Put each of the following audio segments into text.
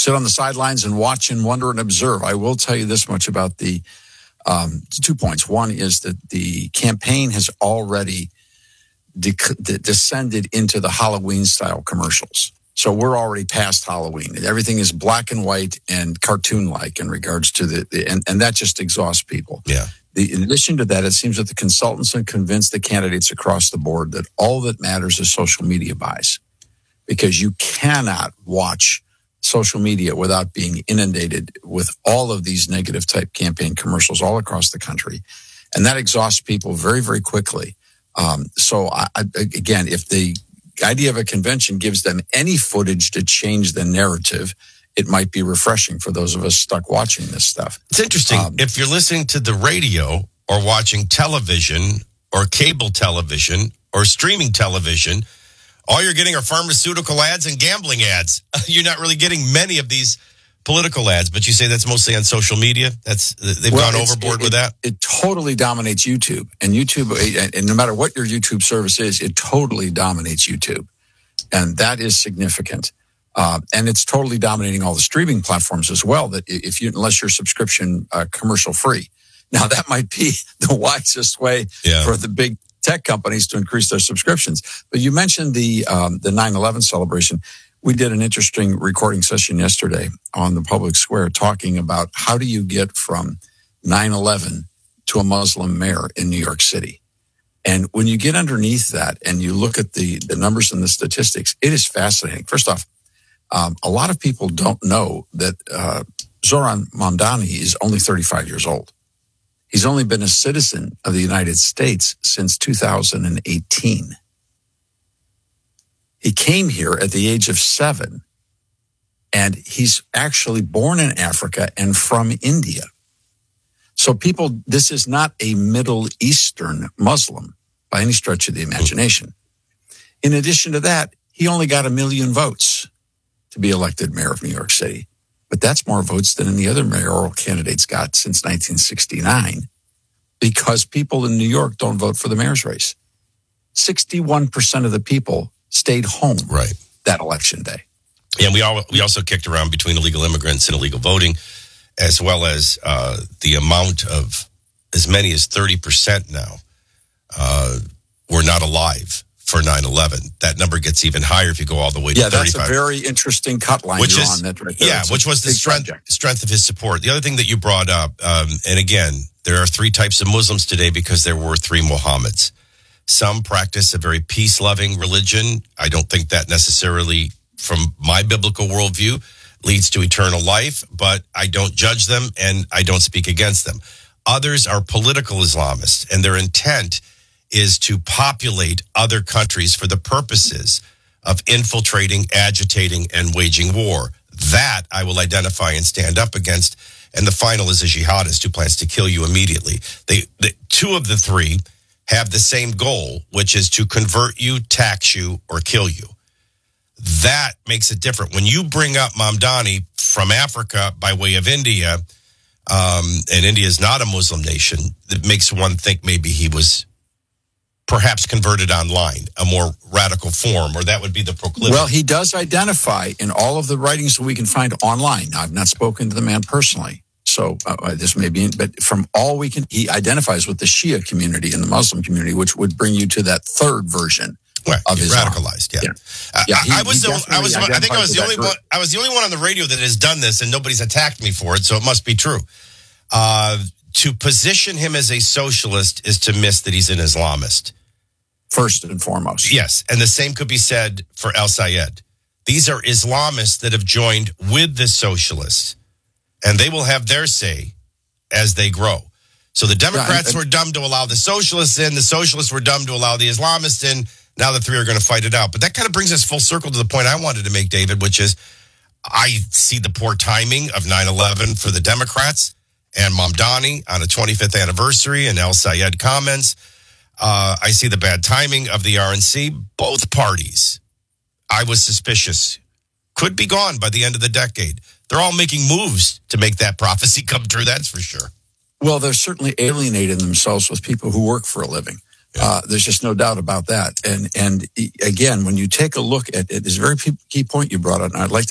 sit on the sidelines and watch and wonder and observe. I will tell you this much about the 2 points. One is that the campaign has already descended into the Halloween-style commercials. So we're already past Halloween. Everything is black and white and cartoon-like in regards to and that just exhausts people. Yeah. In addition to that, it seems that the consultants have convinced the candidates across the board that all that matters is social media buys, because you cannot watch social media without being inundated with all of these negative type campaign commercials all across the country. And that exhausts people very, very quickly. So again, if the idea of a convention gives them any footage to change the narrative, it might be refreshing for those of us stuck watching this stuff. It's interesting. If you're listening to the radio or watching television or cable television or streaming television, all you're getting are pharmaceutical ads and gambling ads. You're not really getting many of these political ads, but you say that's mostly on social media. They've gone overboard with that. It totally dominates YouTube, and no matter what your YouTube service is, it totally dominates YouTube, and that is significant. And it's totally dominating all the streaming platforms as well. That unless you're subscription commercial free, now that might be the wisest way for the big tech companies to increase their subscriptions. But you mentioned the 9/11 celebration. We did an interesting recording session yesterday on the public square talking about how do you get from 9/11 to a Muslim mayor in New York City. And when you get underneath that and you look at the numbers and the statistics, it is fascinating. First off, a lot of people don't know that Zoran Mamdani is only 35 years old. He's only been a citizen of the United States since 2018. He came here at the age of 7, and he's actually born in Africa and from India. So this is not a Middle Eastern Muslim by any stretch of the imagination. In addition to that, he only got 1 million votes to be elected mayor of New York City. But that's more votes than any other mayoral candidates got since 1969, because people in New York don't vote for the mayor's race. 61% of the people stayed home that election day. Yeah, and we also kicked around between illegal immigrants and illegal voting, as well as the amount of as many as 30% now were not alive for 9/11. That number gets even higher if you go all the way to 35. Yeah, that's a very interesting cut line which you're is, on. That right there. Yeah, which was the strength of his support. The other thing that you brought up, and again, there are 3 types of Muslims today because there were 3 Muhammads. Some practice a very peace-loving religion. I don't think that necessarily, from my biblical worldview, leads to eternal life, but I don't judge them and I don't speak against them. Others are political Islamists, and their intent is to populate other countries for the purposes of infiltrating, agitating, and waging war. That I will identify and stand up against. And the final is a jihadist who plans to kill you immediately. The 2 of the 3 have the same goal, which is to convert you, tax you, or kill you. That makes it different. When you bring up Mamdani from Africa by way of India, and India is not a Muslim nation, that makes one think maybe he was perhaps converted online, a more radical form, or that would be the proclivity. Well, he does identify in all of the writings that we can find online. I've not spoken to the man personally, so this may be, but from all we can, he identifies with the Shia community and the Muslim community, which would bring you to that third version of Islam. Radicalized. I was the only one on the radio that has done this, and nobody's attacked me for it, so it must be true. To position him as a socialist is to miss that he's an Islamist. First and foremost. Yes, and the same could be said for El Sayed. These are Islamists that have joined with the socialists, and they will have their say as they grow. So the Democrats were dumb to allow the socialists in, the socialists were dumb to allow the Islamists in. Now the 3 are going to fight it out. But that kind of brings us full circle to the point I wanted to make, David, which is I see the poor timing of 9/11 for the Democrats and Mamdani on a 25th anniversary and El Sayed comments. I see the bad timing of the RNC. Both parties, I was suspicious, could be gone by the end of the decade. They're all making moves to make that prophecy come true, that's for sure. Well, they're certainly alienating themselves with people who work for a living. Yeah. There's just no doubt about that. And again, when you take a look at it, this very key point you brought up, and I'd like to just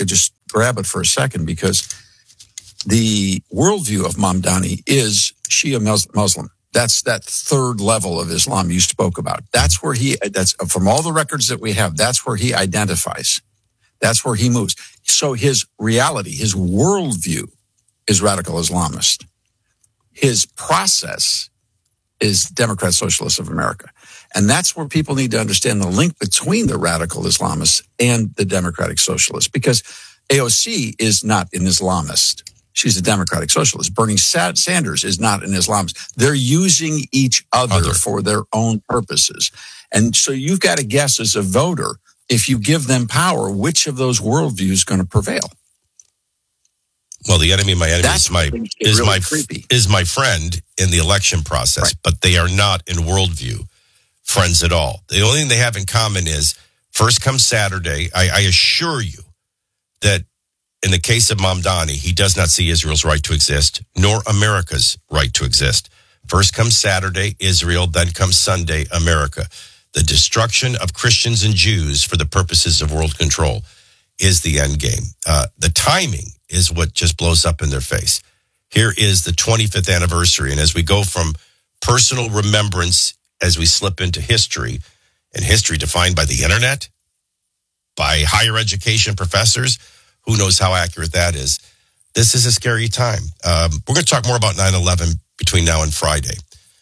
grab it for a second, because the worldview of Mamdani is Shia Muslim. That's that third level of Islam you spoke about. That's from all the records that we have, that's where he identifies. That's where he moves. So his reality, his worldview is radical Islamist. His process is Democrat Socialists of America. And that's where people need to understand the link between the radical Islamists and the Democratic Socialists, because AOC is not an Islamist. She's a Democratic Socialist. Bernie Sanders is not an Islamist. They're using each other for their own purposes. And so you've got to guess as a voter, if you give them power, which of those worldviews is going to prevail? Well, the enemy of my enemy is my friend in the election process, right. But they are not in worldview friends at all. The only thing they have in common is first comes Saturday. I assure you that in the case of Mamdani, he does not see Israel's right to exist, nor America's right to exist. First comes Saturday, Israel, then comes Sunday, America. The destruction of Christians and Jews for the purposes of world control is the end game. The timing is what just blows up in their face. Here is the 25th anniversary, and as we go from personal remembrance, as we slip into history, and history defined by the internet, by higher education professors, who knows how accurate that is. This is a scary time. We're going to talk more about 9/11 between now and Friday.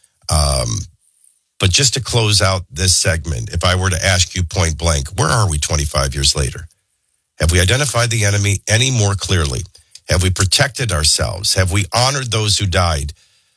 But just to close out this segment, if I were to ask you point blank, where are we 25 years later? Have we identified the enemy any more clearly? Have we protected ourselves? Have we honored those who died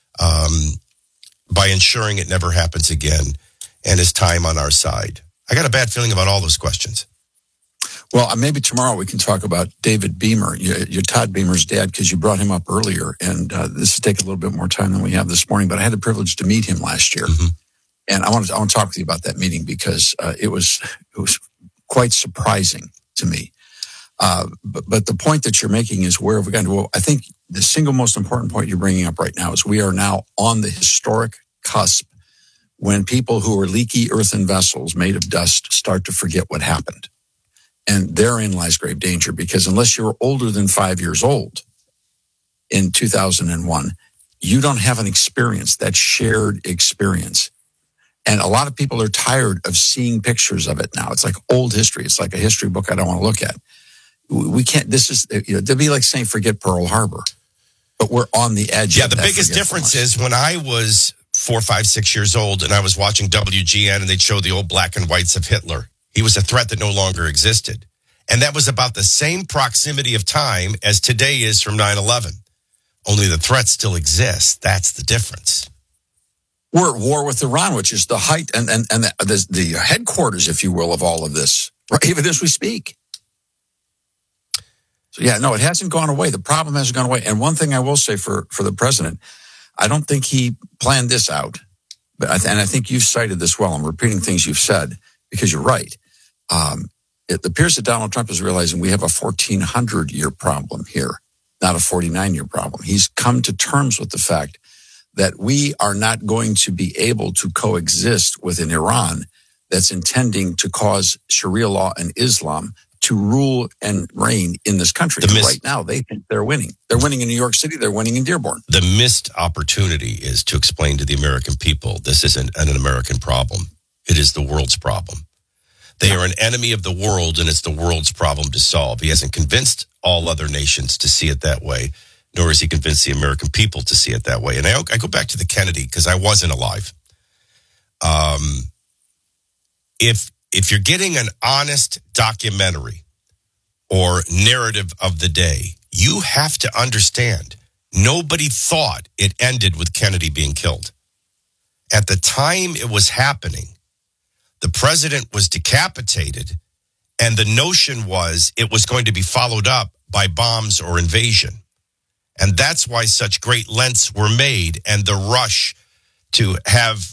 by ensuring it never happens again? And is time on our side? I got a bad feeling about all those questions. Well, maybe tomorrow we can talk about David Beamer, you're Todd Beamer's dad, because you brought him up earlier. And this will take a little bit more time than we have this morning, but I had the privilege to meet him last year. Mm-hmm. And I want to talk with you about that meeting, because it was quite surprising to me. But the point that you're making is, where have we gotten to? Well, I think the single most important point you're bringing up right now is we are now on the historic cusp when people who are leaky earthen vessels made of dust start to forget what happened. And therein lies grave danger, because unless you're older than 5 years old in 2001, you don't have an experience, that shared experience. And a lot of people are tired of seeing pictures of it now. It's like old history. It's like a history book I don't want to look at. We can't, it'd be like saying forget Pearl Harbor, but we're on the edge. Yeah, the biggest difference is when I was 4, 5, 6 years old and I was watching WGN and they'd show the old black and whites of Hitler. He was a threat that no longer existed. And that was about the same proximity of time as today is from 9/11. Only the threat still exists. That's the difference. We're at war with Iran, which is the height and the headquarters, if you will, of all of this, right? Even as we speak. So, yeah, no, it hasn't gone away. The problem hasn't gone away. And one thing I will say for the president, I don't think he planned this out. But I think you've cited this well. I'm repeating things you've said because you're right. It appears that Donald Trump is realizing we have a 1,400-year problem here, not a 49-year problem. He's come to terms with the fact that we are not going to be able to coexist with an Iran that's intending to cause Sharia law and Islam to rule and reign in this country. Right now, they think they're winning. They're winning in New York City. They're winning in Dearborn. The missed opportunity is to explain to the American people this isn't an American problem. It is the world's problem. They are an enemy of the world, and it's the world's problem to solve. He hasn't convinced all other nations to see it that way, nor has he convinced the American people to see it that way. And I go back to the Kennedy, because I wasn't alive. If you're getting an honest documentary or narrative of the day, you have to understand nobody thought it ended with Kennedy being killed. At the time it was happening, the president was decapitated, and the notion was it was going to be followed up by bombs or invasion. And that's why such great lengths were made, and the rush to have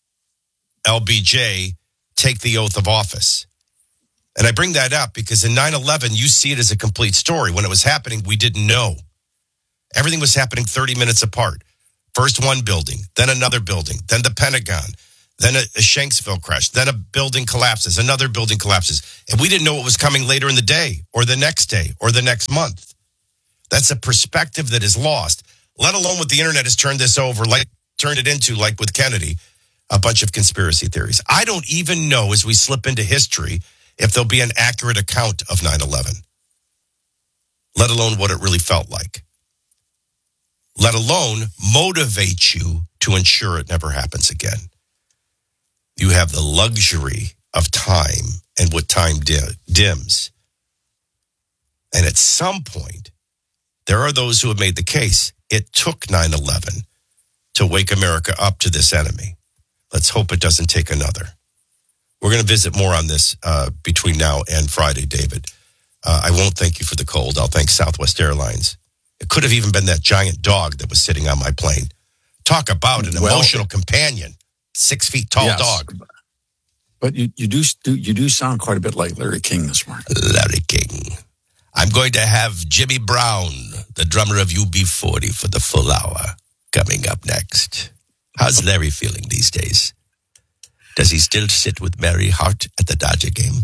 LBJ take the oath of office. And I bring that up because in 9/11, you see it as a complete story. When it was happening, we didn't know. Everything was happening 30 minutes apart. First one building, then another building, then the Pentagon, Then a Shanksville crash. Then a building collapses. Another building collapses. And we didn't know what was coming later in the day or the next month. That's a perspective that is lost, let alone what the internet has turned it into, like with Kennedy, a bunch of conspiracy theories. I don't even know, as we slip into history, if there'll be an accurate account of 9/11, let alone what it really felt like, let alone motivate you to ensure it never happens again. You have the luxury of time and what time dims. And at some point, there are those who have made the case. It took 9/11 to wake America up to this enemy. Let's hope it doesn't take another. We're going to visit more on this between now and Friday, David. I won't thank you for the cold. I'll thank Southwest Airlines. It could have even been that giant dog that was sitting on my plane. Talk about an emotional companion. 6 feet tall dog. But you do sound quite a bit like Larry King this morning. Larry King. I'm going to have Jimmy Brown, the drummer of UB40, for the full hour coming up next. How's Larry feeling these days? Does he still sit with Mary Hart at the Dodger game?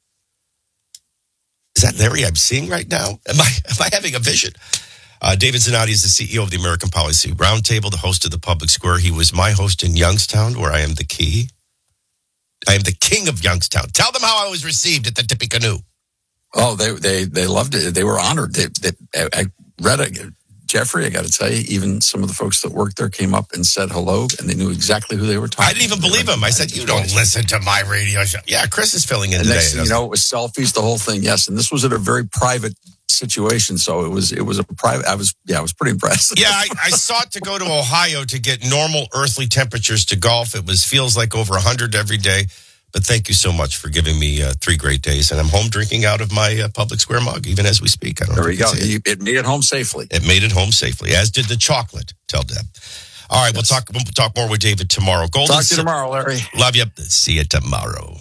Is that Larry I'm seeing right now? Am I having a vision? David Zanotti is the CEO of the American Policy Roundtable, the host of the Public Square. He was my host in Youngstown, where I am the key. I am the king of Youngstown. Tell them how I was received at the Tippecanoe. Oh, they loved it. They were honored. I read it. Jeffrey, I got to tell you, even some of the folks that worked there came up and said hello, and they knew exactly who they were talking to. I didn't even believe him. I said, you don't listen to my radio show. Yeah, Chris is filling in and today. Next thing you know, it was selfies, the whole thing. Yes, and this was at a very private situation, so it was a private. I was pretty impressed. Yeah, I sought to go to Ohio to get normal earthly temperatures to golf. It feels like over 100 every day. But thank you so much for giving me 3 great days. And I'm home drinking out of my Public Square mug, even as we speak. I don't know. There you go. It made it home safely. It made it home safely, as did the chocolate. Tell Deb. All right, yes. We'll talk more with David tomorrow. Talk to you tomorrow, Larry. Love you. See you tomorrow.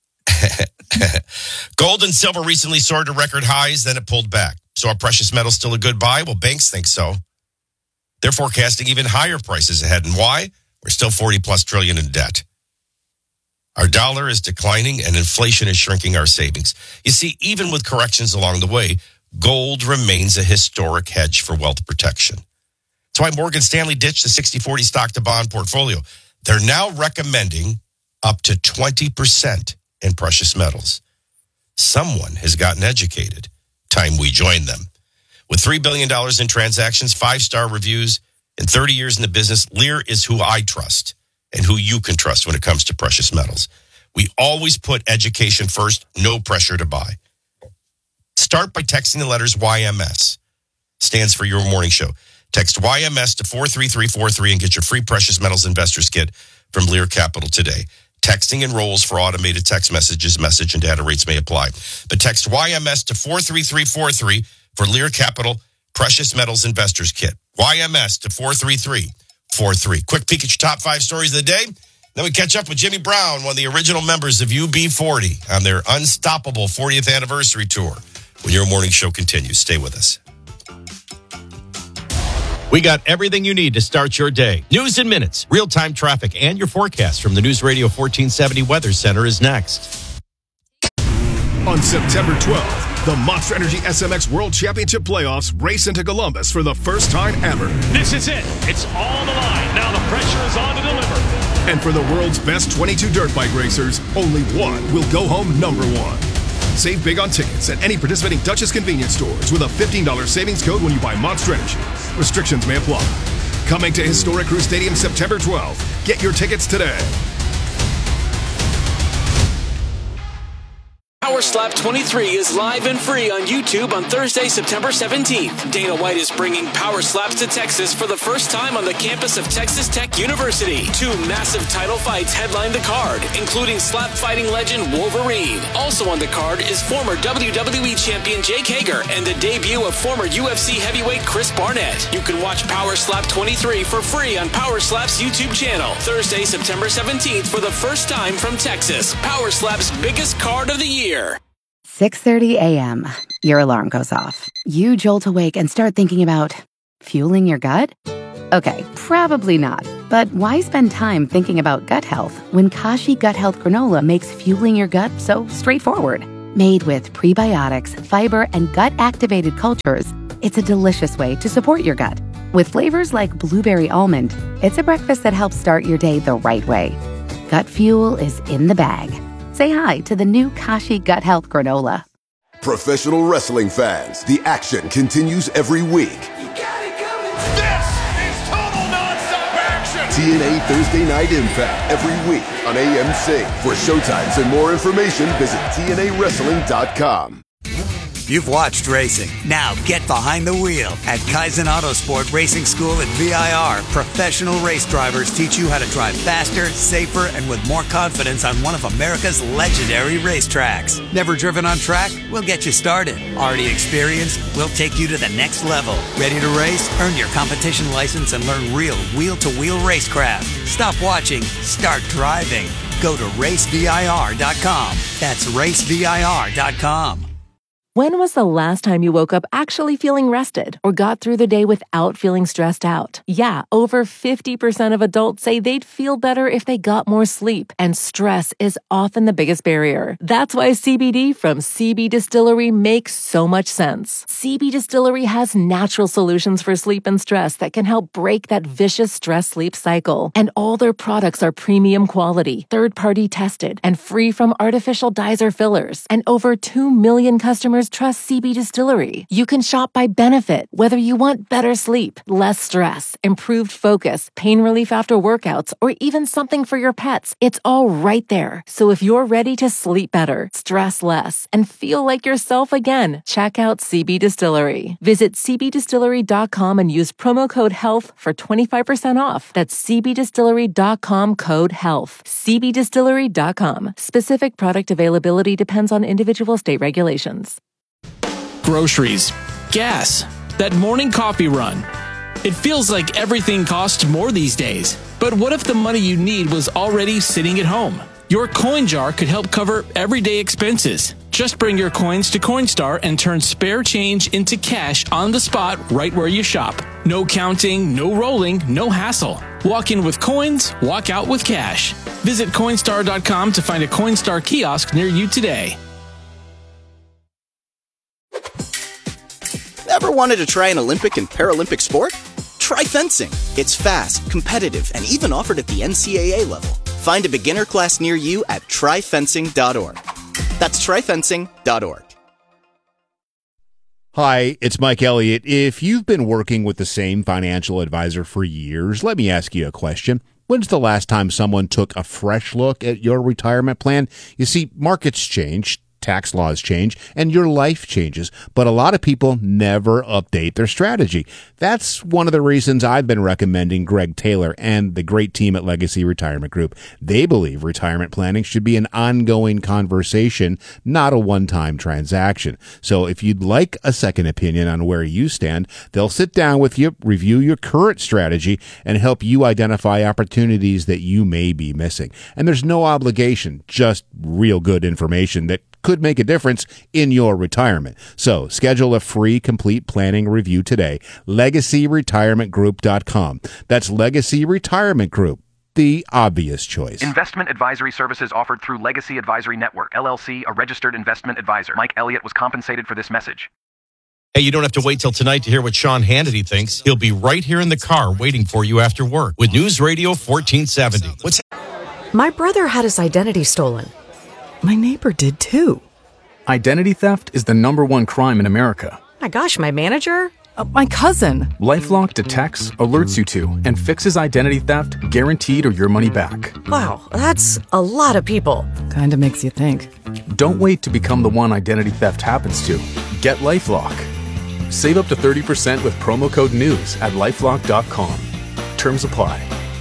Gold and silver recently soared to record highs, then it pulled back. So are precious metals still a good buy? Well, banks think so. They're forecasting even higher prices ahead. And why? We're still 40+ trillion in debt. Our dollar is declining and inflation is shrinking our savings. You see, even with corrections along the way, gold remains a historic hedge for wealth protection. That's why Morgan Stanley ditched the 60-40 stock to bond portfolio. They're now recommending up to 20% in precious metals. Someone has gotten educated. Time we join them. With $3 billion in transactions, 5-star reviews, and 30 years in the business, Lear is who I trust and who you can trust when it comes to precious metals. We always put education first, no pressure to buy. Start by texting the letters YMS. Stands for Your Morning Show. Text YMS to 43343 and get your free precious metals investors kit from Lear Capital today. Texting enrolls for automated text messages. Message and data rates may apply. But text YMS to 43343 for Lear Capital Precious Metals Investors Kit. YMS to 43343. Quick peek at your top 5 stories of the day. Then we catch up with Jimmy Brown, one of the original members of UB40, on their unstoppable 40th anniversary tour. When Your Morning Show continues, stay with us. We got everything you need to start your day. News in minutes, real-time traffic, and your forecast from the News Radio 1470 Weather Center is next. On September 12th, the Monster Energy SMX World Championship Playoffs race into Columbus for the first time ever. This is it. It's all the line. Now the pressure is on to deliver. And for the world's best 22 dirt bike racers, only one will go home number 1. Save big on tickets at any participating Dutchess convenience stores with a $15 savings code when you buy Monster Energy. Restrictions may apply. Coming to Historic Crew Stadium September 12th. Get your tickets today. Power Slap 23 is live and free on YouTube on Thursday, September 17th. Dana White is bringing Power Slaps to Texas for the first time on the campus of Texas Tech University. 2 massive title fights headline the card, including slap fighting legend Wolverine. Also on the card is former WWE champion Jake Hager and the debut of former UFC heavyweight Chris Barnett. You can watch Power Slap 23 for free on Power Slap's YouTube channel. Thursday, September 17th for the first time from Texas. Power Slap's biggest card of the year. 6:30 a.m. Your alarm goes off. You jolt awake and start thinking about fueling your gut? Okay, probably not. But why spend time thinking about gut health when Kashi Gut Health Granola makes fueling your gut so straightforward? Made with prebiotics, fiber, and gut-activated cultures, it's a delicious way to support your gut. With flavors like blueberry almond, it's a breakfast that helps start your day the right way. Gut fuel is in the bag. Say hi to the new Kashi Gut Health Granola. Professional wrestling fans, the action continues every week. This is total nonstop action. TNA Thursday Night Impact every week on AMC. For showtimes and more information, visit TNAWrestling.com. You've watched racing. Now get behind the wheel. At Kaizen Autosport Racing School at VIR, professional race drivers teach you how to drive faster, safer, and with more confidence on one of America's legendary racetracks. Never driven on track? We'll get you started. Already experienced? We'll take you to the next level. Ready to race? Earn your competition license and learn real wheel-to-wheel racecraft. Stop watching. Start driving. Go to racevir.com. That's racevir.com. When was the last time you woke up actually feeling rested or got through the day without feeling stressed out? Yeah, over 50% of adults say they'd feel better if they got more sleep, and stress is often the biggest barrier. That's why CBD from CB Distillery makes so much sense. CB Distillery has natural solutions for sleep and stress that can help break that vicious stress-sleep cycle. And all their products are premium quality, third-party tested, and free from artificial dyes or fillers. And over 2 million customers trust CB Distillery. You can shop by benefit, whether you want better sleep, less stress, improved focus, pain relief after workouts, or even something for your pets. It's all right there. So if you're ready to sleep better, stress less, and feel like yourself again, check out CB Distillery. Visit cbdistillery.com and use promo code HEALTH for 25% off. That's cbdistillery.com code HEALTH. cbdistillery.com. Specific product availability depends on individual state regulations. Groceries, gas, that morning coffee run. It feels like everything costs more these days. But what if the money you need was already sitting at home? Your coin jar could help cover everyday expenses. Just bring your coins to Coinstar and turn spare change into cash on the spot right where you shop. No counting, no rolling, no hassle. Walk in with coins, walk out with cash. Visit Coinstar.com to find a Coinstar kiosk near you today. Ever wanted to try an Olympic and Paralympic sport? Try fencing. It's fast, competitive, and even offered at the NCAA level. Find a beginner class near you at tryfencing.org. That's tryfencing.org. Hi, it's Mike Elliott. If you've been working with the same financial advisor for years, let me ask you a question. When's the last time someone took a fresh look at your retirement plan? You see, markets change, tax laws change, and your life changes, but a lot of people never update their strategy. That's one of the reasons I've been recommending Greg Taylor and the great team at Legacy Retirement Group. They believe retirement planning should be an ongoing conversation, not a one-time transaction. So if you'd like a second opinion on where you stand, they'll sit down with you, review your current strategy, and help you identify opportunities that you may be missing. And there's no obligation, just real good information that could make a difference in your retirement. So schedule a free complete planning review today. LegacyRetirementGroup.com. That's Legacy Retirement Group, the obvious choice. Investment advisory services offered through Legacy Advisory Network, LLC, a registered investment advisor. Mike Elliott was compensated for this message. Hey, you don't have to wait till tonight to hear what Sean Hannity thinks. He'll be right here in the car waiting for you after work with News Radio 1470. My brother had his identity stolen. My neighbor did too. Identity theft is the #1 crime in America. My gosh, my manager? My cousin. LifeLock detects, alerts you to, and fixes identity theft guaranteed or your money back. Wow, that's a lot of people. Kinda makes you think. Don't wait to become the one identity theft happens to. Get LifeLock. Save up to 30% with promo code NEWS at LifeLock.com. Terms apply.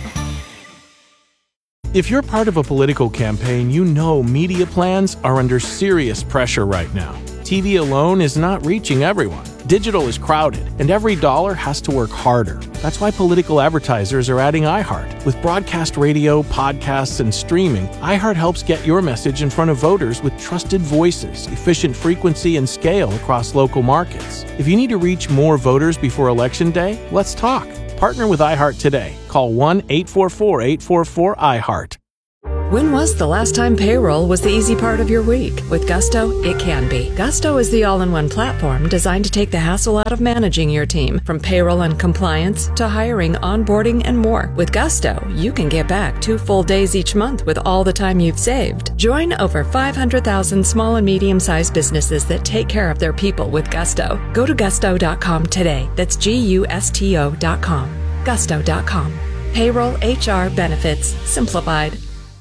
If you're part of a political campaign, you know media plans are under serious pressure right now. TV alone is not reaching everyone. Digital is crowded, and every dollar has to work harder. That's why political advertisers are adding iHeart. With broadcast radio, podcasts, and streaming, iHeart helps get your message in front of voters with trusted voices, efficient frequency, and scale across local markets. If you need to reach more voters before Election Day, let's talk. Partner with iHeart today. Call 1-844-844-iHeart. When was the last time payroll was the easy part of your week? With Gusto, it can be. Gusto is the all-in-one platform designed to take the hassle out of managing your team, from payroll and compliance to hiring, onboarding, and more. With Gusto, you can get back 2 full days each month with all the time you've saved. Join over 500,000 small and medium-sized businesses that take care of their people with Gusto. Go to gusto.com today. That's GUSTO.com. Gusto.com. Payroll, HR, benefits, simplified.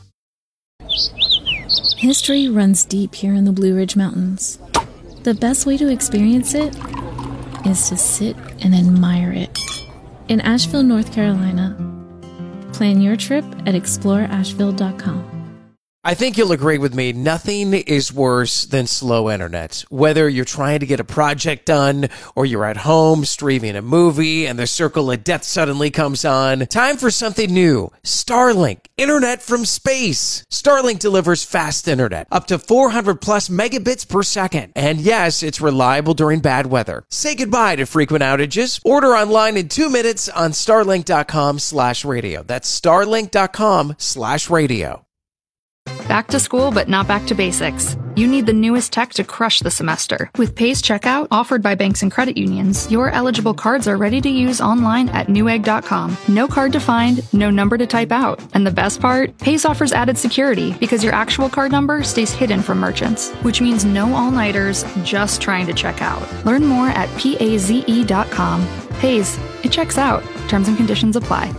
History runs deep here in the Blue Ridge Mountains. The best way to experience it is to sit and admire it. In Asheville, North Carolina, plan your trip at exploreasheville.com. I think you'll agree with me, nothing is worse than slow internet. Whether you're trying to get a project done or you're at home streaming a movie and the circle of death suddenly comes on, time for something new. Starlink, internet from space. Starlink delivers fast internet, up to 400 plus megabits per second. And yes, it's reliable during bad weather. Say goodbye to frequent outages. Order online in 2 minutes on starlink.com/radio. That's starlink.com/radio. Back to school, but not back to basics. You need the newest tech to crush the semester. With Pays Checkout, offered by banks and credit unions, your eligible cards are ready to use online at newegg.com. No card to find, no number to type out. And the best part? Pays offers added security because your actual card number stays hidden from merchants, which means no all-nighters just trying to check out. Learn more at paze.com. Pays, it checks out. Terms and conditions apply.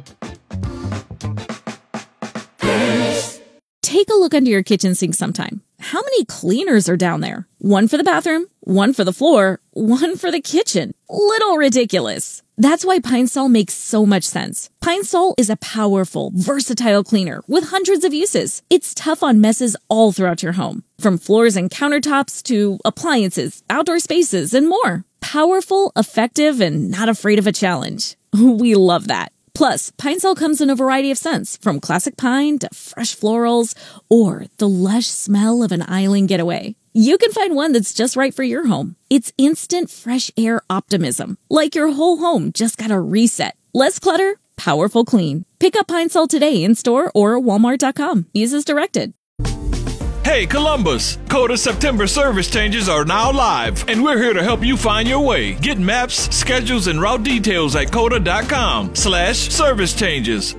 Take a look under your kitchen sink sometime. How many cleaners are down there? One for the bathroom, one for the floor, one for the kitchen. Little ridiculous. That's why Pine Sol makes so much sense. Pine Sol is a powerful, versatile cleaner with hundreds of uses. It's tough on messes all throughout your home, from floors and countertops to appliances, outdoor spaces, and more. Powerful, effective, and not afraid of a challenge. We love that. Plus, Pine Sol comes in a variety of scents, from classic pine to fresh florals or the lush smell of an island getaway. You can find one that's just right for your home. It's instant fresh air optimism, like your whole home just got a reset. Less clutter, powerful clean. Pick up Pine Sol today in store or walmart.com. Use as directed. Hey Columbus, Coda September service changes are now live, and we're here to help you find your way. Get maps, schedules, and route details at coda.com/service changes.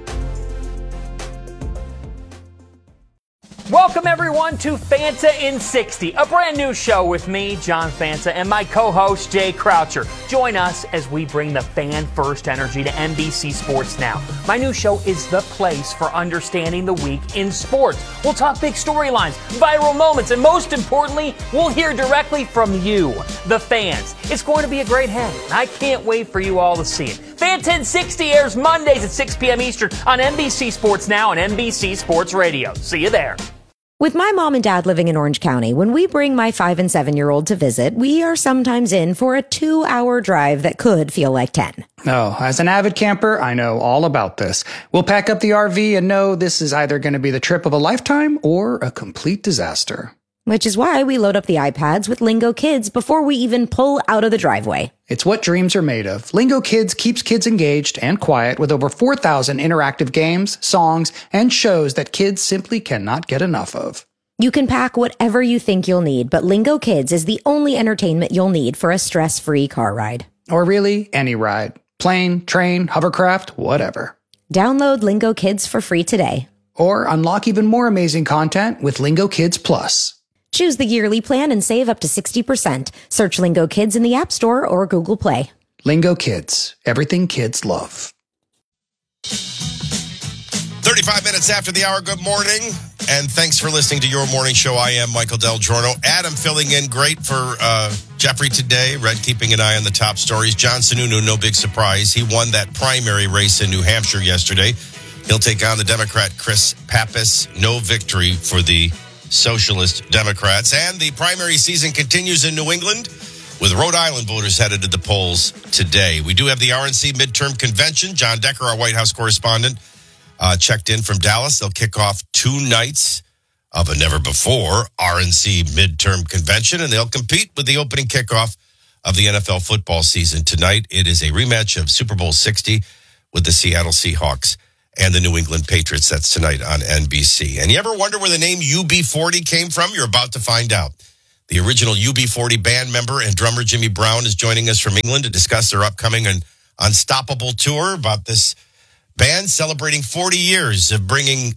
Welcome everyone to Fanta in 60, a brand new show with me, John Fanta, and my co-host, Jay Croucher. Join us as we bring the fan-first energy to NBC Sports Now. My new show is the place for understanding the week in sports. We'll talk big storylines, viral moments, and most importantly, we'll hear directly from you, the fans. It's going to be a great hang, and I can't wait for you all to see it. Fanta in 60 airs Mondays at 6 p.m. Eastern on NBC Sports Now and NBC Sports Radio. See you there. With my mom and dad living in Orange County, when we bring my 5- and 7-year-old to visit, we are sometimes in for a 2-hour drive that could feel like 10. Oh, as an avid camper, I know all about this. We'll pack up the RV and know this is either going to be the trip of a lifetime or a complete disaster. Which is why we load up the iPads with Lingo Kids before we even pull out of the driveway. It's what dreams are made of. Lingo Kids keeps kids engaged and quiet with over 4,000 interactive games, songs, and shows that kids simply cannot get enough of. You can pack whatever you think you'll need, but Lingo Kids is the only entertainment you'll need for a stress-free car ride. Or really, any ride. Plane, train, hovercraft, whatever. Download Lingo Kids for free today. Or unlock even more amazing content with Lingo Kids Plus. Choose the yearly plan and save up to 60%. Search Lingo Kids in the App Store or Google Play. Lingo Kids. Everything kids love. 35 minutes after the hour, good morning, and thanks for listening to Your Morning Show. I am Michael Del Giorno. Adam filling in great for Jeffrey today. Red keeping an eye on the top stories. John Sununu, no big surprise. He won that primary race in New Hampshire yesterday. He'll take on the Democrat Chris Pappas. No victory for the Socialist Democrats. And the primary season continues in New England with Rhode Island voters headed to the polls today. We do have the RNC midterm convention. John Decker, our White House correspondent, checked in from Dallas. They'll kick off 2 nights of a never-before RNC midterm convention, and they'll compete with the opening kickoff of the NFL football season. Tonight, it is a rematch of Super Bowl 60 with the Seattle Seahawks and the New England Patriots. That's tonight on NBC. And you ever wonder where the name UB40 came from? You're about to find out. The original UB40 band member and drummer Jimmy Brown is joining us from England to discuss their upcoming and Unstoppable tour about this band celebrating 40 years of bringing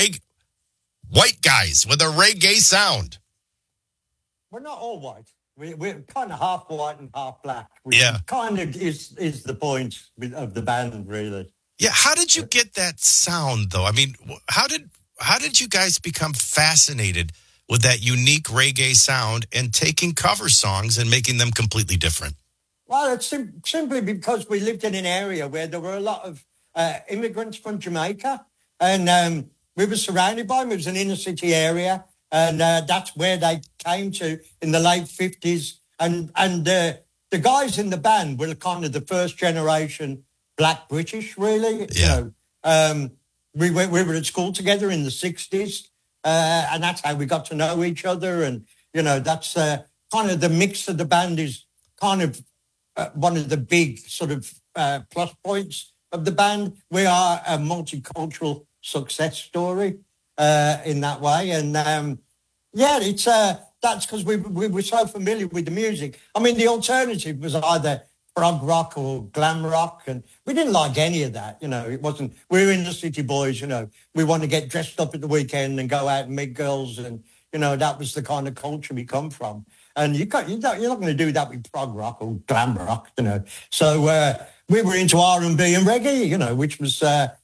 white guys with a reggae sound. We're not all white. We're kind of half white and half black. Which kind of is the point of the band, really. Yeah, how did you get that sound, though? I mean, how did you guys become fascinated with that unique reggae sound and taking cover songs and making them completely different? Well, it's simply because we lived in an area where there were a lot of immigrants from Jamaica, and we were surrounded by them. It was an inner city area, and that's where they came to in the late 50s. And the guys in the band were kind of the first generation Black British, really. Yeah. We were at school together in the 60s, and that's how we got to know each other. And, that's kind of the mix of the band is kind of one of the big sort of plus points of the band. We are a multicultural success story in that way. And, it's that's because we were so familiar with the music. I mean, the alternative was either prog rock or glam rock, and we didn't like any of that. It wasn't, we were in the city boys, we want to get dressed up at the weekend and go out and meet girls, and, that was the kind of culture we come from. And you're not going to do that with prog rock or glam rock, So we were into R&B and reggae, which was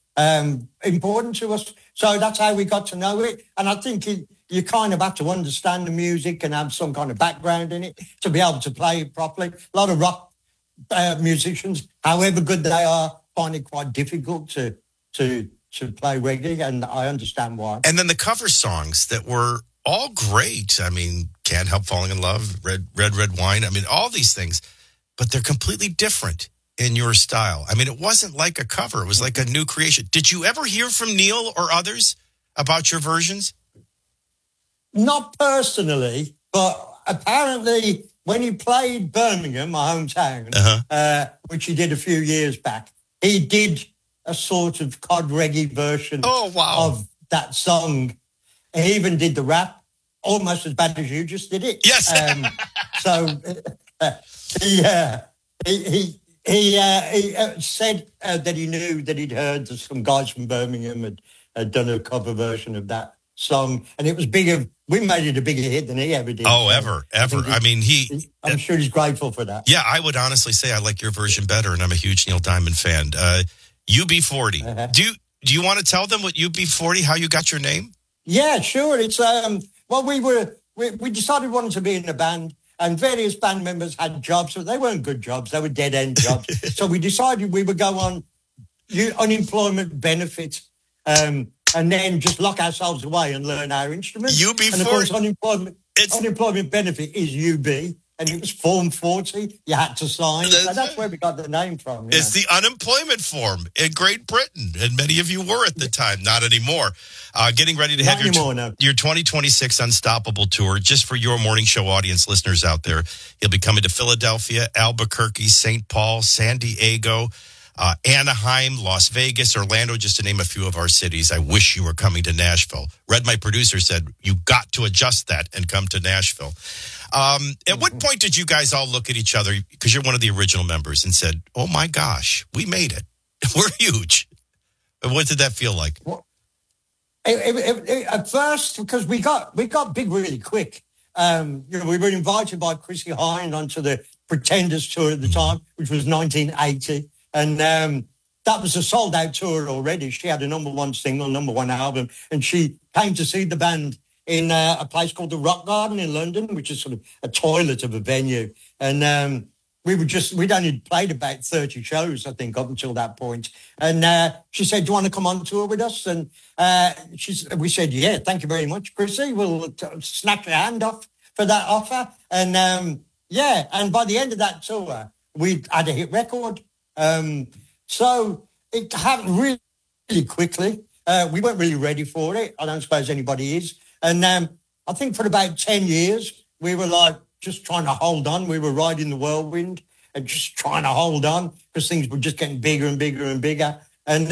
important to us. So that's how we got to know it. And I think you kind of have to understand the music and have some kind of background in it to be able to play it properly. A lot of rock musicians, however good they are, find it quite difficult to play reggae, and I understand why. And then the cover songs that were all great. I mean, Can't Help Falling in Love, Red Wine. I mean, all these things, but they're completely different in your style. I mean, it wasn't like a cover. It was like a new creation. Did you ever hear from Neil or others about your versions? Not personally, but apparently when he played Birmingham, my hometown, which he did a few years back, he did a sort of cod reggae version of that song. He even did the rap, almost as bad as you just did it. Yes. He said that he knew that he'd heard that some guys from Birmingham had done a cover version of that song, and it was bigger. We made it a bigger hit than he ever did. Oh, ever. I mean, I'm sure he's grateful for that. Yeah, I would honestly say I like your version better, and I'm a huge Neil Diamond fan. UB40. Do you want to tell them what UB40, how you got your name? Yeah, sure. It's we decided we wanted to be in a band, and various band members had jobs, but they weren't good jobs. They were dead-end jobs. So we decided we would go on unemployment benefit, and then just lock ourselves away and learn our instruments. UB40. And of course, unemployment benefit is UB, and it was Form 40 you had to sign. So that's where we got the name from. It's the unemployment form in Great Britain, and many of you were at the time, not anymore. Getting ready to have your 2026 Unstoppable tour, just for your morning show audience listeners out there. You'll be coming to Philadelphia, Albuquerque, St. Paul, San Diego, Anaheim, Las Vegas, Orlando, just to name a few of our cities. I wish you were coming to Nashville. Red, my producer, said you got to adjust that and come to Nashville. At what point did you guys all look at each other, because you're one of the original members, and said, oh my gosh, we made it. We're huge. What did that feel like? Well, at first, because we got big really quick. We were invited by Chrissie Hynde onto the Pretenders tour at the time, which was 1980. And that was a sold-out tour already. She had a number one single, number one album, and she came to see the band in a place called the Rock Garden in London, which is sort of a toilet of a venue. And we'd only played about 30 shows, I think, up until that point. And she said, do you want to come on tour with us? And we said, yeah, thank you very much, Chrissie. We'll snatch your hand off for that offer. And and by the end of that tour, we had a hit record. So it happened really quickly. We weren't really ready for it. I don't suppose anybody is. And I think for about 10 years, we were like, just trying to hold on. We were riding the whirlwind and just trying to hold on because things were just getting bigger and bigger and bigger. And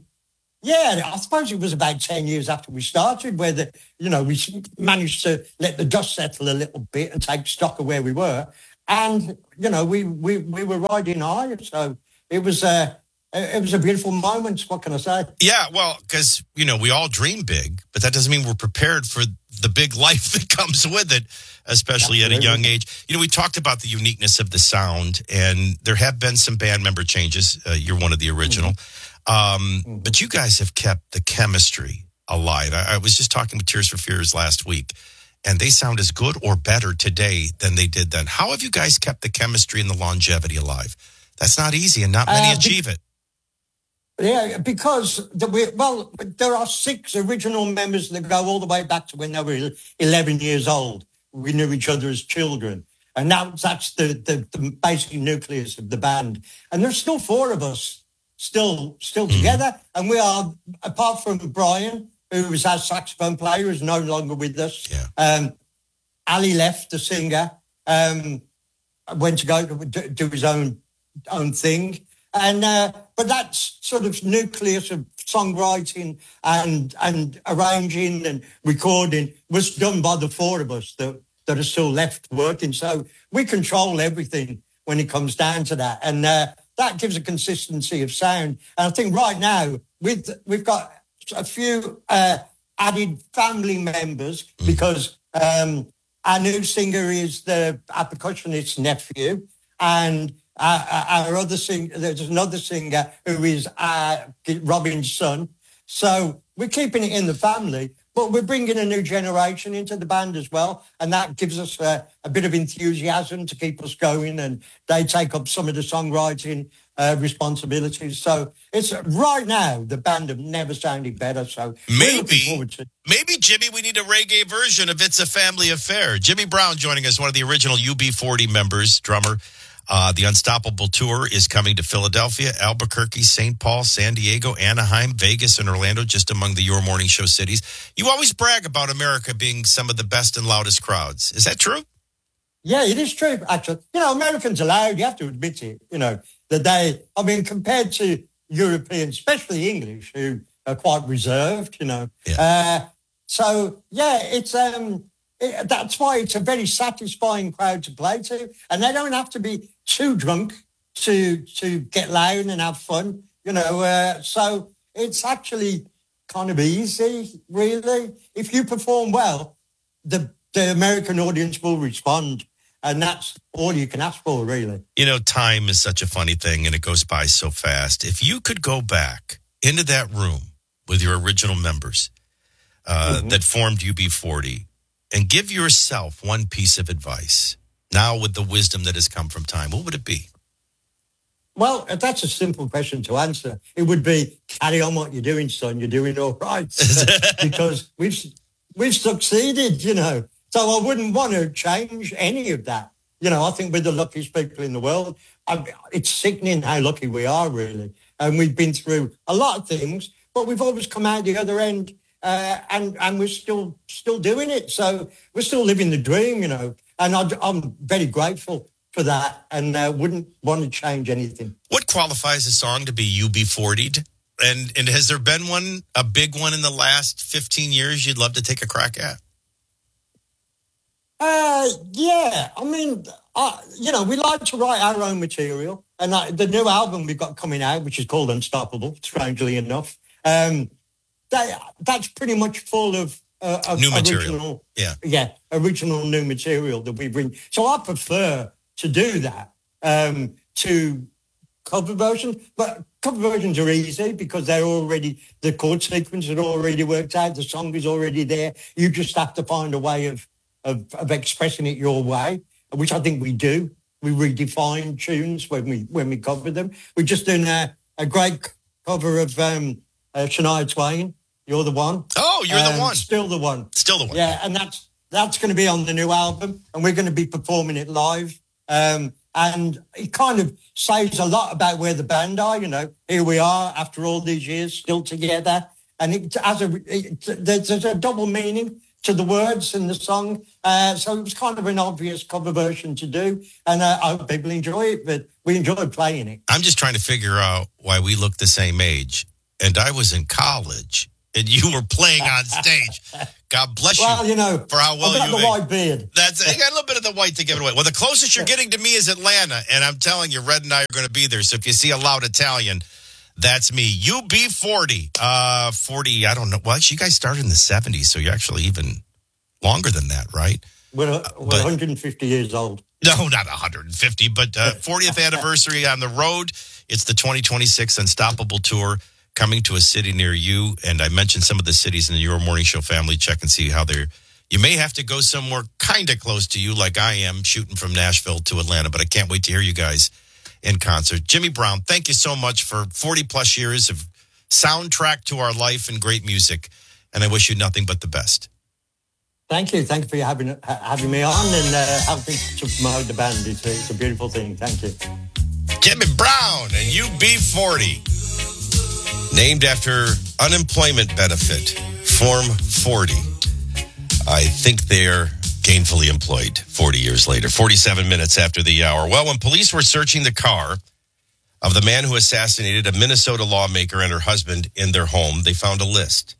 I suppose it was about 10 years after we started where we managed to let the dust settle a little bit and take stock of where we were. And, we were riding high. So it was a beautiful moment. What can I say? Yeah, well, because, we all dream big, but that doesn't mean we're prepared for the big life that comes with it, especially at a young age. We talked about the uniqueness of the sound, and there have been some band member changes. You're one of the original. But you guys have kept the chemistry alive. I was just talking with Tears for Fears last week, and they sound as good or better today than they did then. How have you guys kept the chemistry and the longevity alive? That's not easy, and not many achieve it. Yeah, because there are 6 original members that go all the way back to when they were 11 years old. We knew each other as children. And now that's the basic nucleus of the band. And there's still 4 of us still together. And we are, apart from Brian, who was our saxophone player, who's no longer with us. Yeah. Ali left, the singer, went to go do his own thing. And but that sort of nucleus of songwriting and arranging and recording was done by the 4 of us that are still left working. So we control everything when it comes down to that. And that gives a consistency of sound. And I think right now we've got a few added family members because our new singer is our percussionist's nephew, and our other singer, there's another singer who is Robin's son. So we're keeping it in the family, but we're bringing a new generation into the band as well. And that gives us a bit of enthusiasm to keep us going. And they take up some of the songwriting responsibilities. So it's right now, the band have never sounded better. So maybe, Jimmy, we need a reggae version of It's a Family Affair. Jimmy Brown joining us, one of the original UB40 members, drummer. The Unstoppable Tour is coming to Philadelphia, Albuquerque, St. Paul, San Diego, Anaheim, Vegas, and Orlando, just among the Your Morning Show cities. You always brag about America being some of the best and loudest crowds. Is that true? Yeah, it is true, actually. Americans are loud. You have to admit it, compared to Europeans, especially English, who are quite reserved, Yeah. It's... that's why it's a very satisfying crowd to play to, and they don't have to be too drunk to get loud and have fun, so it's actually kind of easy, really. If you perform well, the American audience will respond, and that's all you can ask for, really. Time is such a funny thing, and it goes by so fast. If you could go back into that room with your original members that formed UB40, and give yourself one piece of advice, now with the wisdom that has come from time, what would it be? Well, that's a simple question to answer. It would be, carry on what you're doing, son. You're doing all right. Because we've succeeded, So I wouldn't want to change any of that. I think we're the luckiest people in the world. It's sickening how lucky we are, really. And we've been through a lot of things, but we've always come out the other end. And we're still doing it. So we're still living the dream, And I'm very grateful for that and wouldn't want to change anything. What qualifies a song to be UB40'd? And has there been a big one in the last 15 years you'd love to take a crack at? Yeah. We like to write our own material. And the new album we've got coming out, which is called Unstoppable, strangely enough, that's pretty much full of new material. Original new material that we bring. So I prefer to do that to cover versions, but cover versions are easy because the chord sequence is already worked out, the song is already there. You just have to find a way of expressing it your way, which I think we do. We redefine tunes when we cover them. We're just doing a great cover of Shania Twain. You're the one. Oh, you're the one. Still the one. Still the one. Yeah, and that's going to be on the new album, and we're going to be performing it live. And it kind of says a lot about where the band are. Here we are after all these years, still together, and there's a double meaning to the words in the song. So it was kind of an obvious cover version to do. And I hope people enjoy it, but we enjoyed playing it. I'm just trying to figure out why we look the same age. And I was in college, and you were playing on stage. God bless you. Well, you know, for how well I've got you the white beard. You got a little bit of the white to give it away. Well, the closest you're getting to me is Atlanta, and I'm telling you, Red and I are going to be there. So if you see a loud Italian, that's me. UB40. 40, I don't know. Well, actually, you guys started in the 70s, so you're actually even longer than that, right? We're 150 years old. No, not 150, but 40th anniversary on the road. It's the 2026 Unstoppable Tour coming to a city near you. And I mentioned some of the cities in Your Morning Show family. Check and see how they're. You may have to go somewhere kind of close to you, like I am, shooting from Nashville to Atlanta. But I can't wait to hear you guys in concert. Jimmy Brown, thank you so much for 40 plus years of soundtrack to our life and great music. And I wish you nothing but the best. Thank you. Thank you for having me on and helping to promote the band. It's a beautiful thing. Thank you. Jimmy Brown and UB40. Named after unemployment benefit, Form 40. I think they're gainfully employed 40 years later, 47 minutes after the hour. Well, when police were searching the car of the man who assassinated a Minnesota lawmaker and her husband in their home, they found a list.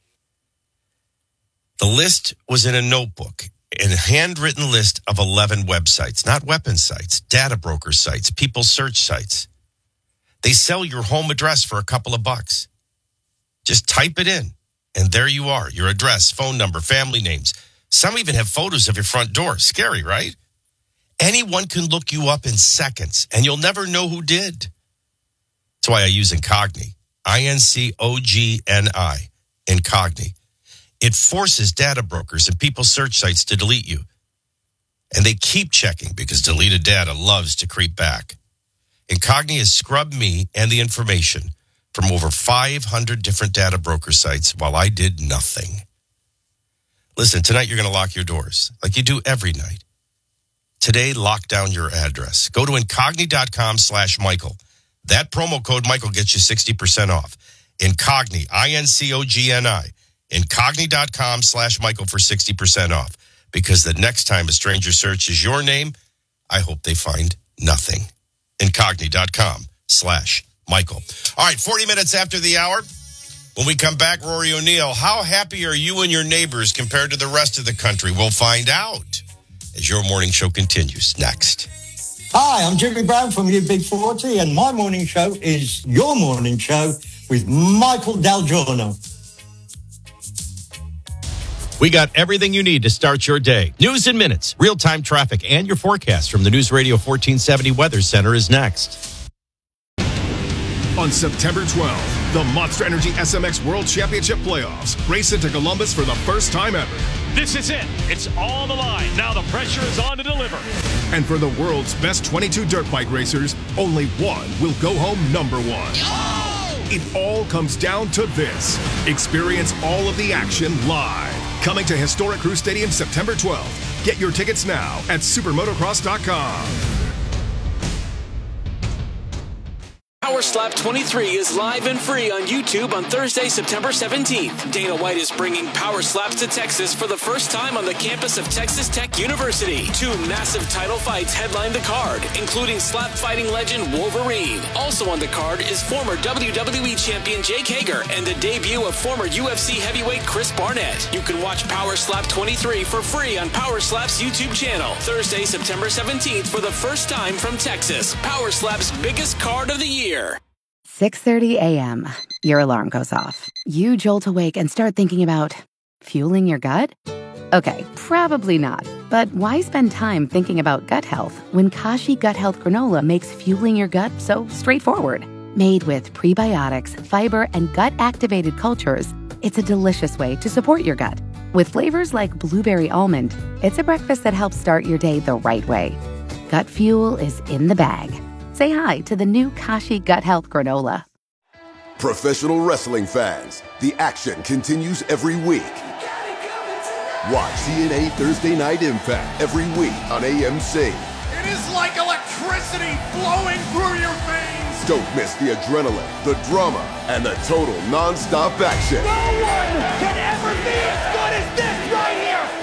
The list was in a notebook, a handwritten list of 11 websites, not weapon sites, data broker sites, people search sites. They sell your home address for a couple of bucks. Just type it in, and there you are. Your address, phone number, family names. Some even have photos of your front door. Scary, right? Anyone can look you up in seconds, and you'll never know who did. That's why I use Incogni. INCOGNI. Incogni. It forces data brokers and people search sites to delete you. And they keep checking because deleted data loves to creep back. Incogni has scrubbed me and the information from over 500 different data broker sites while I did nothing. Listen, tonight you're going to lock your doors like you do every night. Today, lock down your address. Go to Incogni.com/Michael. That promo code, Michael, gets you 60% off. Incogni, INCOGNI. Incogni.com/Michael for 60% off. Because the next time a stranger searches your name, I hope they find nothing. Incogni.com/Michael. All right, 40 minutes after the hour. When we come back, Rory O'Neill, how happy are you and your neighbors compared to the rest of the country? We'll find out as your morning show continues next. Hi, I'm Jimmy Brown from UB40, and my morning show is Your Morning Show with Michael Del Giorno. We got everything you need to start your day. News in minutes, real-time traffic, and your forecast from the News Radio 1470 Weather Center is next. On September 12th, the Monster Energy SMX World Championship Playoffs race into Columbus for the first time ever. This is it. It's all on the line. Now the pressure is on to deliver. And for the world's best 22 dirt bike racers, only one will go home number one. Oh! It all comes down to this. Experience all of the action live. Coming to historic Crew Stadium September 12th. Get your tickets now at supermotocross.com. Power Slap 23 is live and free on YouTube on Thursday, September 17th. Dana White is bringing Power Slaps to Texas for the first time on the campus of Texas Tech University. 2 massive title fights headline the card, including slap fighting legend Wolverine. Also on the card is former WWE champion Jake Hager and the debut of former UFC heavyweight Chris Barnett. You can watch Power Slap 23 for free on Power Slap's YouTube channel. Thursday, September 17th for the first time from Texas. Power Slap's biggest card of the year. 6:30 a.m. Your alarm goes off. You jolt awake and start thinking about fueling your gut? Okay, probably not. But why spend time thinking about gut health when Kashi Gut Health Granola makes fueling your gut so straightforward? Made with prebiotics, fiber, and gut-activated cultures, it's a delicious way to support your gut. With flavors like blueberry almond, it's a breakfast that helps start your day the right way. Gut fuel is in the bag. Say hi to the new Kashi Gut Health Granola. Professional wrestling fans, the action continues every week. Watch TNA Thursday Night Impact every week on AMC. It is like electricity flowing through your veins. Don't miss the adrenaline, the drama, and the total non-stop action. No one can ever be as good as this right here.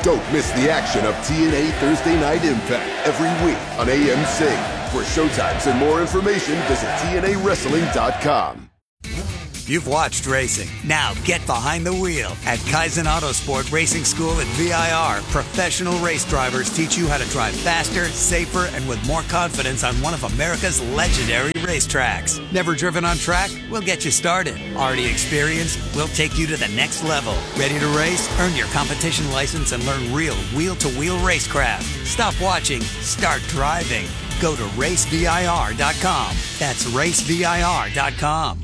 Don't miss the action of TNA Thursday Night Impact every week on AMC. For showtimes and more information, visit TNAWrestling.com. You've watched racing. Now get behind the wheel at Kaizen Autosport Racing School at VIR. Professional race drivers teach you how to drive faster, safer, and with more confidence on one of America's legendary racetracks. Never driven on track? We'll get you started. Already experienced? We'll take you to the next level. Ready to race? Earn your competition license and learn real wheel-to-wheel racecraft. Stop watching. Start driving. Go to racevir.com. That's racevir.com.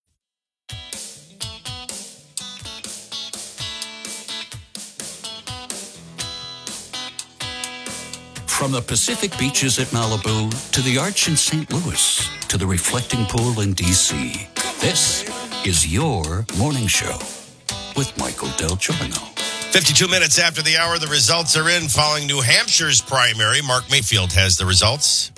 From the Pacific beaches at Malibu to the Arch in St. Louis to the reflecting pool in D.C., this is your morning show with Michael Del Giorno. 52 minutes after the hour, the results are in following New Hampshire's primary. Mark Mayfield has the results.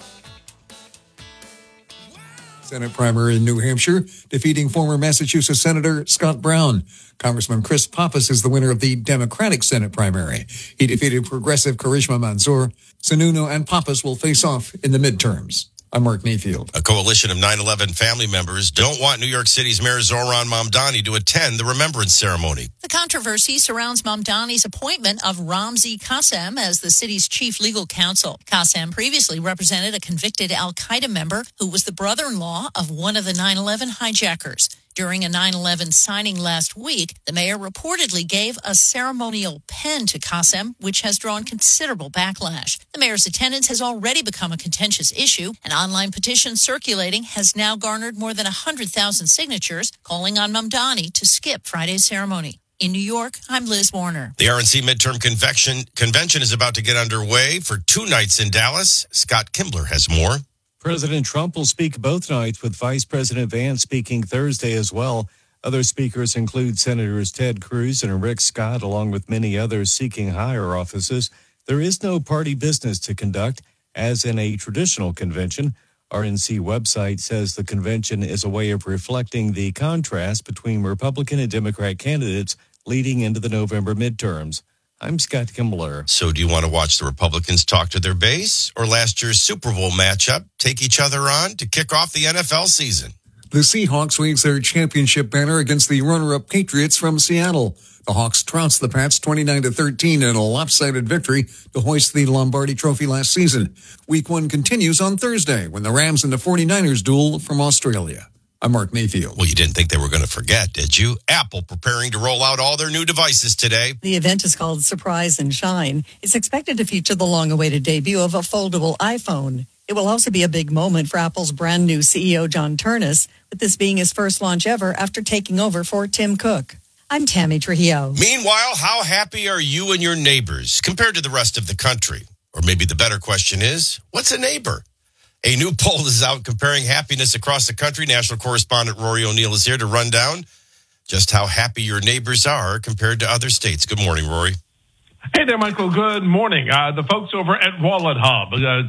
Senate primary in New Hampshire, defeating former Massachusetts Senator Scott Brown. Congressman Chris Pappas is the winner of the Democratic Senate primary. He defeated progressive Karishma Mansour. Sununu and Pappas will face off in the midterms. I'm Mark Mayfield. A coalition of 9/11 family members don't want New York City's Mayor Zohran Mamdani to attend the remembrance ceremony. The controversy surrounds Mamdani's appointment of Ramzi Qassem as the city's chief legal counsel. Qassem previously represented a convicted al-Qaeda member who was the brother-in-law of one of the 9/11 hijackers. During a 9/11 signing last week, the mayor reportedly gave a ceremonial pen to Qassem, which has drawn considerable backlash. The mayor's attendance has already become a contentious issue. An online petition circulating has now garnered more than 100,000 signatures, calling on Mamdani to skip Friday's ceremony. In New York, I'm Liz Warner. The RNC midterm convention is about to get underway for 2 nights in Dallas. Scott Kimbler has more. President Trump will speak both nights, with Vice President Vance speaking Thursday as well. Other speakers include Senators Ted Cruz and Rick Scott, along with many others seeking higher offices. There is no party business to conduct, as in a traditional convention. RNC website says the convention is a way of reflecting the contrast between Republican and Democrat candidates leading into the November midterms. I'm Scott Kimbler. So do you want to watch the Republicans talk to their base, or last year's Super Bowl matchup take each other on to kick off the NFL season? The Seahawks waved their championship banner against the runner-up Patriots from Seattle. The Hawks trounced the Pats 29-13 in a lopsided victory to hoist the Lombardi Trophy last season. Week 1 continues on Thursday when the Rams and the 49ers duel from Australia. I'm Mark Mayfield. Well, you didn't think they were going to forget, did you? Apple preparing to roll out all their new devices today. The event is called Surprise and Shine. It's expected to feature the long-awaited debut of a foldable iPhone. It will also be a big moment for Apple's brand new CEO, John Ternus, with this being his first launch ever after taking over for Tim Cook. I'm Tammy Trujillo. Meanwhile, how happy are you and your neighbors compared to the rest of the country? Or maybe the better question is, what's a neighbor? A new poll is out comparing happiness across the country. National correspondent Rory O'Neill is here to run down just how happy your neighbors are compared to other states. Good morning, Rory. Hey there, Michael. Good morning. The folks over at Wallet Hub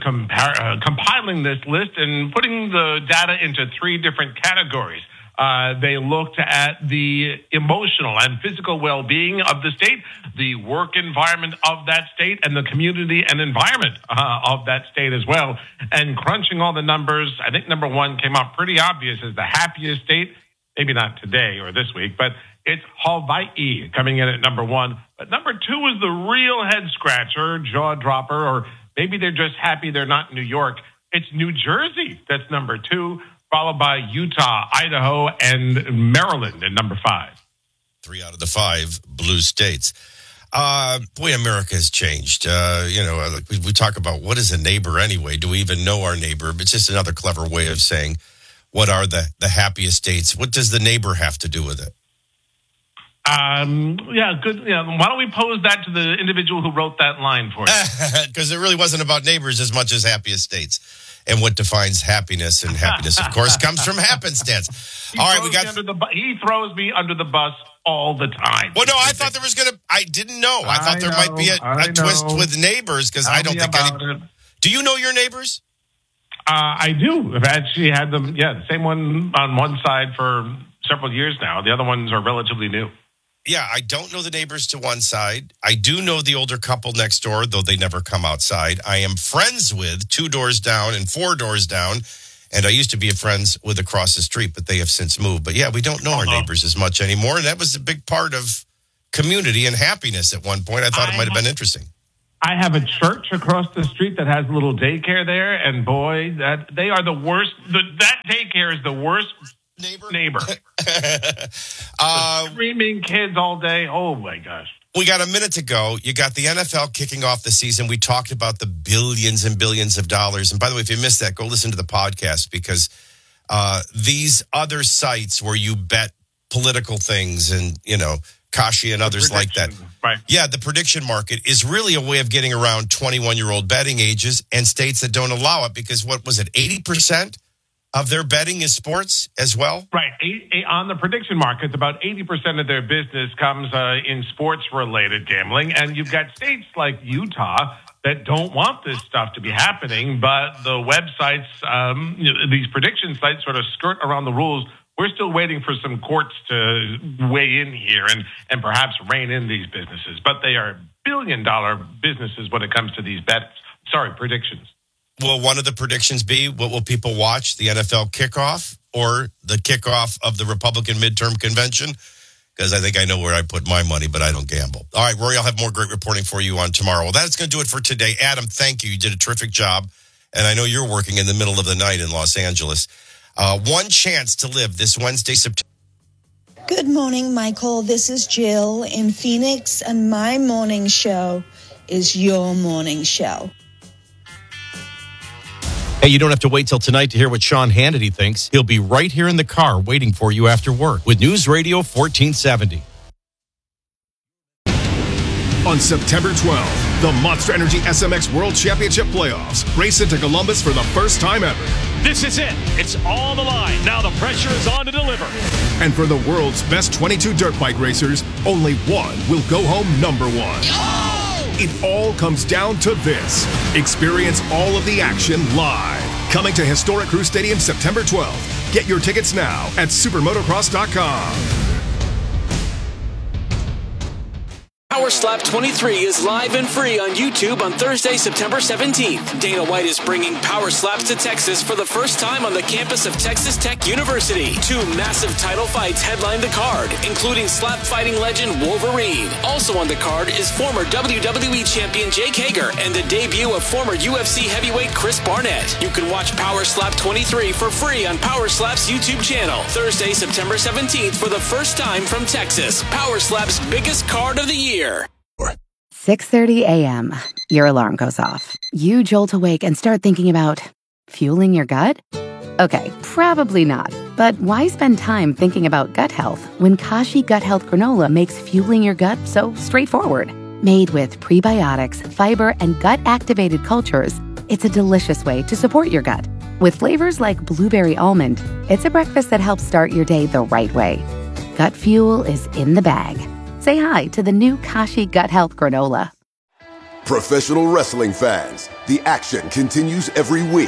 compiling this list and putting the data into 3 different categories. They looked at the emotional and physical well-being of the state, the work environment of that state, and the community and environment of that state as well. And crunching all the numbers, I think number 1 came out pretty obvious as the happiest state. Maybe not today or this week, but it's Hawaii coming in at number 1. But number 2 is the real head-scratcher, jaw-dropper, or maybe they're just happy they're not in New York. It's New Jersey that's number 2. Followed by Utah, Idaho, and Maryland at number 5. 3 out of the 5 blue states. Boy, America has changed. We talk about what is a neighbor anyway? Do we even know our neighbor? It's just another clever way of saying what are the happiest states. What does the neighbor have to do with it? Good. Yeah, why don't we pose that to the individual who wrote that line for us? Because it really wasn't about neighbors as much as happiest states. And what defines happiness, and happiness, of course, comes from happenstance. All right, he throws me under the bus all the time. Well, no, I thought there was I didn't know. I thought there might be a twist with neighbors, because I don't think Do you know your neighbors? I do. I've actually had them, the same one on one side for several years now. The other ones are relatively new. Yeah, I don't know the neighbors to one side. I do know the older couple next door, though they never come outside. I am friends with 2 doors down and 4 doors down. And I used to be friends with across the street, but they have since moved. But yeah, we don't know our neighbors as much anymore. And that was a big part of community and happiness at one point. I thought it might have been interesting. I have a church across the street that has a little daycare there. And boy, they are the worst. That daycare is the worst neighbor. Screaming kids all day. Oh, my gosh. We got a minute to go. You got the NFL kicking off the season. We talked about the billions and billions of dollars. And by the way, if you missed that, go listen to the podcast because these other sites where you bet political things and, Kashi and others like that. Right. Yeah, the prediction market is really a way of getting around 21-year-old betting ages and states that don't allow it because what was it, 80%? Of their betting is sports as well? Right. On the prediction markets, about 80% of their business comes in sports-related gambling. And you've got states like Utah that don't want this stuff to be happening, but the websites, these prediction sites sort of skirt around the rules. We're still waiting for some courts to weigh in here and perhaps rein in these businesses. But they are billion-dollar businesses when it comes to these predictions. Will one of the predictions be what will people watch, the NFL kickoff or the kickoff of the Republican midterm convention? Because I think I know where I put my money, but I don't gamble. All right, Rory, I'll have more great reporting for you on tomorrow. Well, that's going to do it for today. Adam, thank you. You did a terrific job. And I know you're working in the middle of the night in Los Angeles. One chance to live this Wednesday, September. Good morning, Michael. This is Jill in Phoenix, and my morning show is your morning show. Hey, you don't have to wait till tonight to hear what Sean Hannity thinks. He'll be right here in the car waiting for you after work with News Radio 1470. On September 12th, the Monster Energy SMX World Championship Playoffs race into Columbus for the first time ever. This is it. It's all on the line. Now the pressure is on to deliver. And for the world's best 22 dirt bike racers, only one will go home number one. It all comes down to this. Experience all of the action live. Coming to Historic Crew Stadium September 12th. Get your tickets now at supermotocross.com. Power Slap 23 is live and free on YouTube on Thursday, September 17th. Dana White is bringing Power Slaps to Texas for the first time on the campus of Texas Tech University. 2 massive title fights headline the card, including slap fighting legend Wolverine. Also on the card is former WWE champion Jake Hager and the debut of former UFC heavyweight Chris Barnett. You can watch Power Slap 23 for free on Power Slap's YouTube channel. Thursday, September 17th for the first time from Texas. Power Slap's biggest card of the year. 6:30 a.m. Your alarm goes off. You jolt awake and start thinking about fueling your gut? Okay, probably not. But why spend time thinking about gut health when Kashi Gut Health Granola makes fueling your gut so straightforward? Made with prebiotics, fiber, and gut-activated cultures, it's a delicious way to support your gut. With flavors like blueberry almond, it's a breakfast that helps start your day the right way. Gut fuel is in the bag. Say hi to the new Kashi Gut Health Granola. Professional wrestling fans, the action continues every week.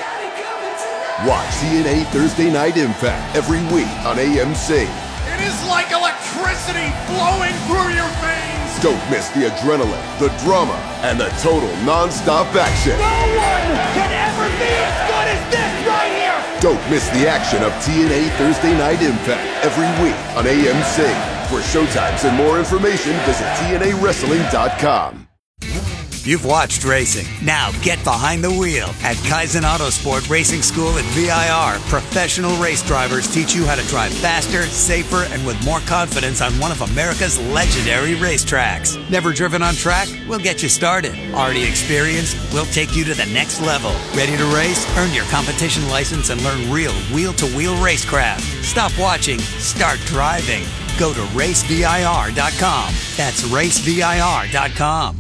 Watch TNA Thursday Night Impact every week on AMC. It is like electricity flowing through your veins. Don't miss the adrenaline, the drama, and the total non-stop action. No one can ever be as good as this right here. Don't miss the action of TNA Thursday Night Impact every week on AMC. For showtimes and more information, visit TNAWrestling.com. You've watched racing. Now get behind the wheel. At Kaizen Autosport Racing School at VIR, professional race drivers teach you how to drive faster, safer, and with more confidence on one of America's legendary racetracks. Never driven on track? We'll get you started. Already experienced? We'll take you to the next level. Ready to race? Earn your competition license and learn real wheel-to-wheel racecraft. Stop watching. Start driving. Go to racevir.com. That's racevir.com.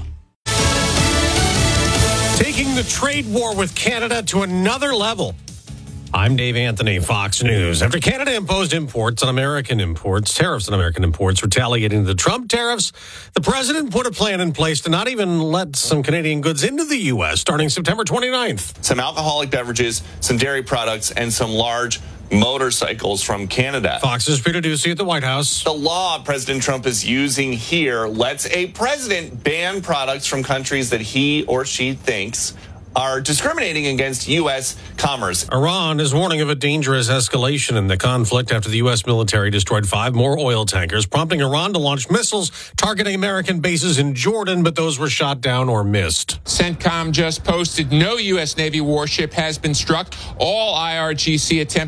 Taking the trade war with Canada to another level. I'm Dave Anthony, Fox News. After Canada imposed tariffs on American imports, retaliating the Trump tariffs, the president put a plan in place to not even let some Canadian goods into the U.S. starting September 29th. Some alcoholic beverages, some dairy products, and some large motorcycles from Canada. Fox's Peter Ducey at the White House. The law President Trump is using here lets a president ban products from countries that he or she thinks are discriminating against U.S. commerce. Iran is warning of a dangerous escalation in the conflict after the U.S. military destroyed 5 more oil tankers, prompting Iran to launch missiles targeting American bases in Jordan, but those were shot down or missed. CENTCOM just posted no U.S. Navy warship has been struck. All IRGC attempts